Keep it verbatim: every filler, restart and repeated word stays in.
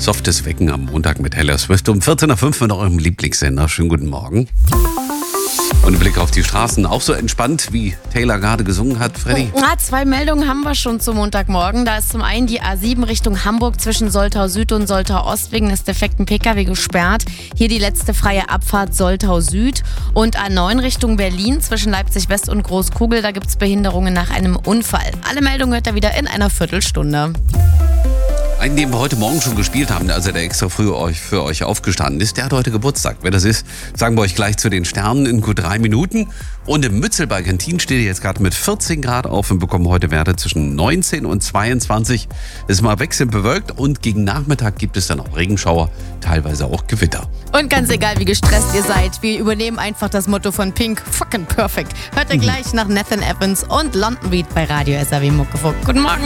Softes Wecken am Montag mit Taylor Swift um vierzehn Uhr fünf mit eurem Lieblingssender. Schönen guten Morgen. Und ein Blick auf die Straßen, auch so entspannt, wie Taylor gerade gesungen hat, Freddy? Ja, zwei Meldungen haben wir schon zum Montagmorgen. Da ist zum einen die A sieben Richtung Hamburg zwischen Soltau Süd und Soltau Ost wegen des defekten P K W gesperrt. Hier die letzte freie Abfahrt Soltau Süd. Und A neun Richtung Berlin zwischen Leipzig West und Großkugel. Da gibt es Behinderungen nach einem Unfall. Alle Meldungen hört ihr wieder in einer Viertelstunde. Einen, den wir heute Morgen schon gespielt haben, also der extra früh euch, für euch aufgestanden ist, der hat heute Geburtstag. Wer das ist, sagen wir euch gleich zu den Sternen in gut drei Minuten. Und im Mützel bei Gentin steht jetzt gerade mit vierzehn Grad auf und bekommen heute Werte zwischen neunzehn und zweiundzwanzig. Ist mal wechselnd bewölkt und gegen Nachmittag gibt es dann auch Regenschauer, teilweise auch Gewitter. Und ganz egal, wie gestresst ihr seid, wir übernehmen einfach das Motto von Pink, fucking perfect. Hört ihr gleich nach Nathan Evans und London Beat bei Radio S R W Muckefuck. Guten Morgen.